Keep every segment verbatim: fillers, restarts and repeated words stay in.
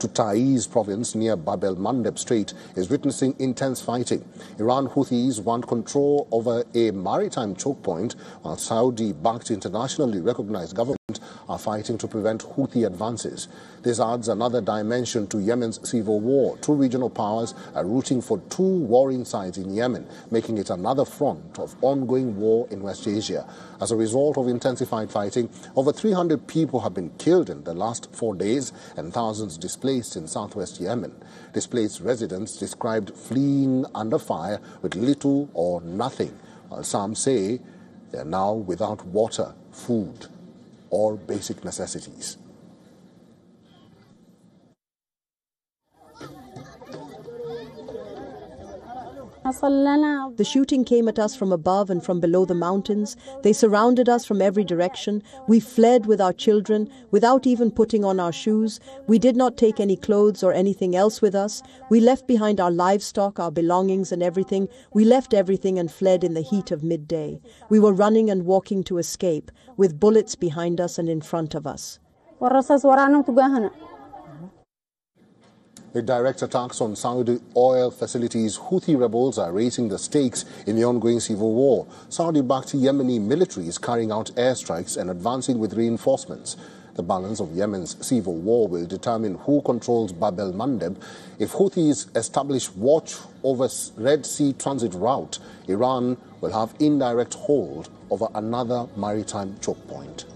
to Taiz province near Bab el-Mandeb Strait is witnessing intense fighting. Iran Houthis want control over a maritime choke point, while Saudi-backed internationally recognized government are fighting to prevent Houthi advances. This adds another dimension to Yemen's civil war. Two regional powers are rooting for two warring sides in Yemen, making it another front of ongoing war in West Asia. As a result of intensified fighting, over three hundred people have been killed in the last four days and thousands displaced in southwest Yemen. Displaced residents described fleeing under fire with little or nothing, while some say they are now without water, food, or basic necessities. The shooting came at us from above and from below the mountains. They surrounded us from every direction. We fled with our children, without even putting on our shoes. We did not take any clothes or anything else with us. We left behind our livestock, our belongings and everything. We left everything and fled in the heat of midday. We were running and walking to escape, with bullets behind us and in front of us. With direct attacks on Saudi oil facilities, Houthi rebels are raising the stakes in the ongoing civil war. Saudi-backed Yemeni military is carrying out airstrikes and advancing with reinforcements. The balance of Yemen's civil war will determine who controls Bab el-Mandeb. If Houthis establish watch over Red Sea transit route, Iran will have indirect hold over another maritime choke point.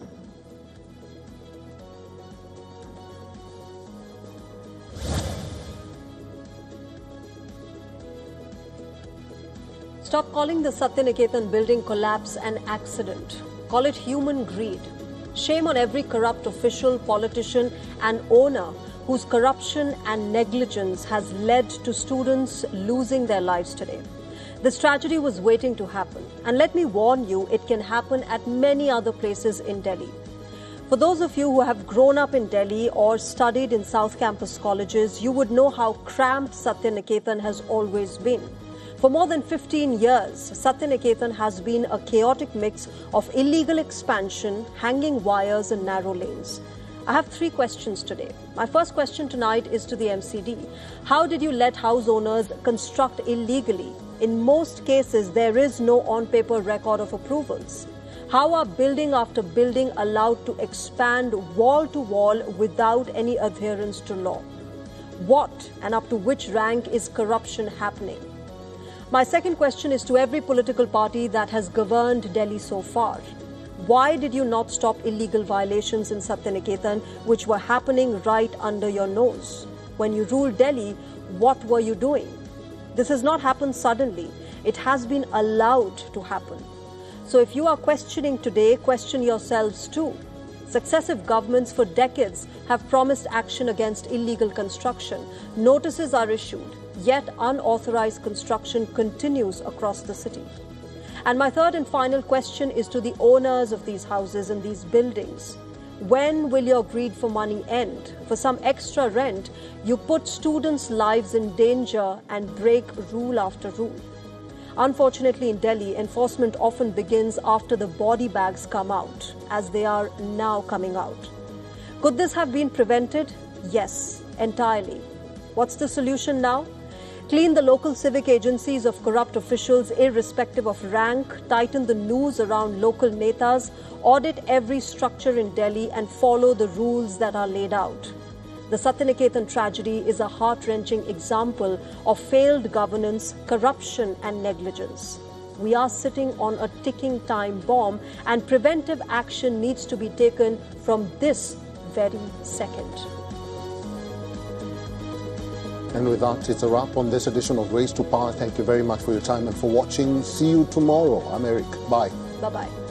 Stop calling the Satyaniketan building collapse an accident. Call it human greed. Shame on every corrupt official, politician and owner whose corruption and negligence has led to students losing their lives today. This tragedy was waiting to happen. And let me warn you, it can happen at many other places in Delhi. For those of you who have grown up in Delhi or studied in South Campus colleges, you would know how cramped Satyaniketan has always been. For more than fifteen years, Satyaniketan has been a chaotic mix of illegal expansion, hanging wires and narrow lanes. I have three questions today. My first question tonight is to the M C D. How did you let house owners construct illegally? In most cases, there is no on-paper record of approvals. How are building after building allowed to expand wall to wall without any adherence to law? What and up to which rank is corruption happening? My second question is to every political party that has governed Delhi so far. Why did you not stop illegal violations in Satyaniketan which were happening right under your nose? When you ruled Delhi, what were you doing? This has not happened suddenly. It has been allowed to happen. So if you are questioning today, question yourselves too. Successive governments for decades have promised action against illegal construction. Notices are issued. Yet unauthorized construction continues across the city. And my third and final question is to the owners of these houses and these buildings. When will your greed for money end? For some extra rent, you put students' lives in danger and break rule after rule. Unfortunately, in Delhi, enforcement often begins after the body bags come out, as they are now coming out. Could this have been prevented? Yes, entirely. What's the solution now? Clean the local civic agencies of corrupt officials irrespective of rank, tighten the noose around local netas, audit every structure in Delhi and follow the rules that are laid out. The Satyaniketan tragedy is a heart-wrenching example of failed governance, corruption and negligence. We are sitting on a ticking time bomb and preventive action needs to be taken from this very second. And with that, it's a wrap on this edition of Race to Power. Thank you very much for your time and for watching. See you tomorrow. I'm Eric. Bye. Bye-bye.